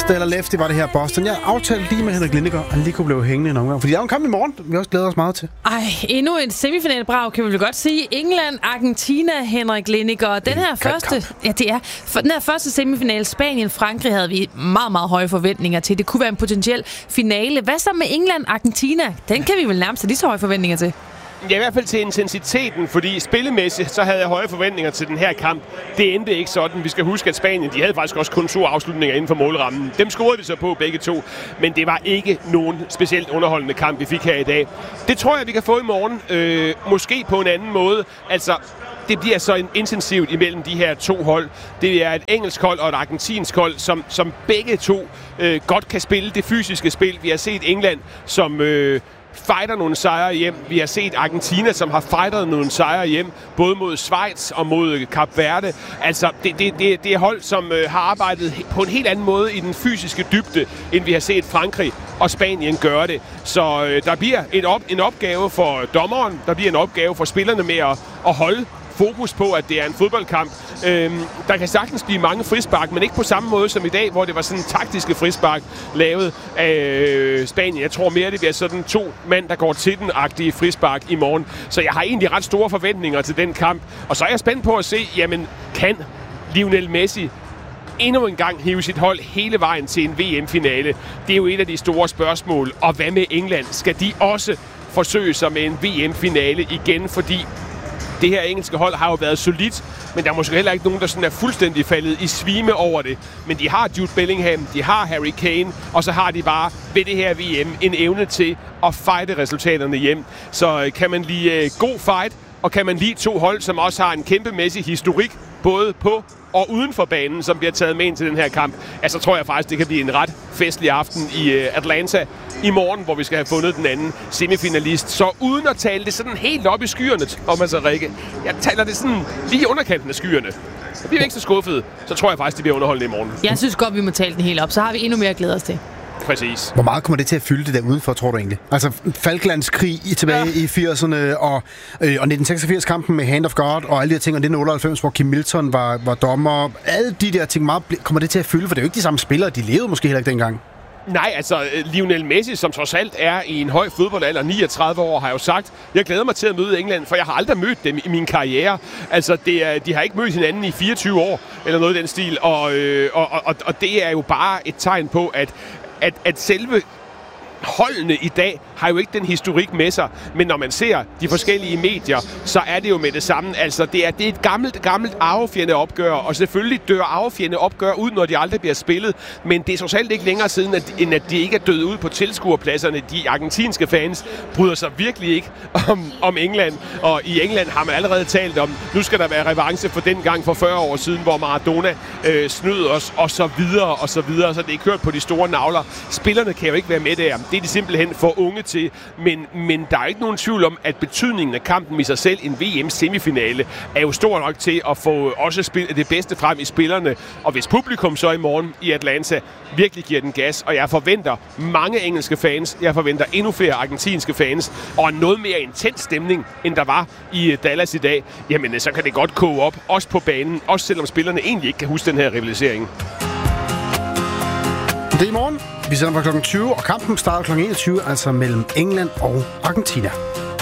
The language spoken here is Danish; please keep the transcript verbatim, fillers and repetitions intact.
eller lefty var det her Boston. Jeg aftalte lige med Henrik Lindegaard, at han lige kunne blive hængende en omgang. Fordi der er jo en kamp i morgen, vi også glæder os meget til. Ej, endnu en semifinalbrag, kan vi vel godt sige. England, Argentina, Henrik Lindegaard. Den her første, ja, det er, for den her første semifinal, Spanien, Frankrig, havde vi meget, meget høje forventninger til. Det kunne være en potentiel finale. Hvad så med England, Argentina? Den kan vi vel nærmest have lige så høje forventninger til. Ja, i hvert fald til intensiteten, fordi spillemæssigt, så havde jeg høje forventninger til den her kamp. Det endte ikke sådan. Vi skal huske, at Spanien, de havde faktisk også kun to afslutninger inden for målrammen. Dem scorede vi så på begge to, men det var ikke nogen specielt underholdende kamp, vi fik her i dag. Det tror jeg, vi kan få i morgen. Øh, måske på en anden måde. Altså, det bliver så intensivt imellem de her to hold. Det er et engelsk hold og et argentinsk hold, som, som begge to øh, godt kan spille det fysiske spil. Vi har set England, som Øh, fighter nogle sejre hjem. Vi har set Argentina, som har fightet nogle sejre hjem, både mod Schweiz og mod Kap Verde. Altså, det, det, det, det er hold, som øh, har arbejdet på en helt anden måde i den fysiske dybde, end vi har set Frankrig og Spanien gøre det. Så øh, der bliver en, op, en opgave for dommeren, der bliver en opgave for spillerne med at, at holde fokus på, at det er en fodboldkamp. Øhm, der kan sagtens blive mange frispark, men ikke på samme måde som i dag, hvor det var sådan taktiske frispark lavet af øh, Spanien. Jeg tror mere, det bliver sådan to mand, der går til den-agtige frispark i morgen. Så jeg har egentlig ret store forventninger til den kamp. Og så er jeg spændt på at se, jamen, kan Lionel Messi endnu en gang hive sit hold hele vejen til en V M-finale? Det er jo et af de store spørgsmål. Og hvad med England? Skal de også forsøge sig med en V M-finale igen? Fordi det her engelske hold har jo været solidt, men der er måske heller ikke nogen, der sådan er fuldstændig faldet i svime over det. Men de har Jude Bellingham, de har Harry Kane, og så har de bare ved det her V M en evne til at fighte resultaterne hjem. Så kan man lide uh, god fight, og kan man lide to hold, som også har en kæmpemæssig historik, både på og uden for banen, som bliver taget med ind til den her kamp, altså tror jeg faktisk, det kan blive en ret festlig aften i uh, Atlanta i morgen, hvor vi skal have fundet den anden semifinalist. Så uden at tale det sådan helt op i skyerne, Thomas og Rikke, jeg taler det sådan lige i underkanten af skyerne. Så bliver vi ikke så skuffede, så tror jeg faktisk, det bliver underholdende i morgen. Jeg synes godt, vi må tale den helt op, så har vi endnu mere at glæde os til. Præcis. Hvor meget kommer det til at fylde det der udenfor, tror du egentlig? Altså Falklandskrig i tilbage ja. i firserne, og, øh, og nitten seksogfirs-kampen med Hand of God, og alle de her ting, og nitten otteoghalvfems, hvor Kim Milton var, var dommer. Alle de der ting, meget, kommer det til at fylde? For det er jo ikke de samme spillere, de levede måske heller ikke dengang. Nej, altså Lionel Messi, som trods alt er i en høj fodboldalder, niogtredive år, har jo sagt, jeg glæder mig til at møde England, for jeg har aldrig mødt dem i min karriere. Altså, det er, de har ikke mødt hinanden i fireogtyve år, eller noget i den stil, og, øh, og, og, og det er jo bare et tegn på, at, at, at selve holdene i dag har jo ikke den historik med sig, men når man ser de forskellige medier, så er det jo med det samme. Altså, det er, det er et gammelt, gammelt arvefjende opgør, og selvfølgelig dør arvefjende opgør ud, når de aldrig bliver spillet, men det er trods alt ikke længere siden, at, end at de ikke er døde ud på tilskuerpladserne. De argentinske fans bryder sig virkelig ikke om, om England, og i England har man allerede talt om, nu skal der være revanche for den gang for fyrre år siden, hvor Maradona øh, snød os, og så videre, og så videre, så det er kørt på de store navler. Spillerne kan jo ikke være med der. Det er de simpelthen for unge til, men, men der er ikke nogen tvivl om, at betydningen af kampen i sig selv, en V M-semifinale, er jo stor nok til at få også spil- det bedste frem i spillerne. Og hvis publikum så i morgen i Atlanta virkelig giver den gas, og jeg forventer mange engelske fans, jeg forventer endnu flere argentinske fans, og noget mere intens stemning, end der var i Dallas i dag, jamen så kan det godt koge op, også på banen, også selvom spillerne egentlig ikke kan huske den her rivalisering. Det er i morgen. Vi sender fra klokken tyve, og kampen starter klokken enogtyve, altså mellem England og Argentina.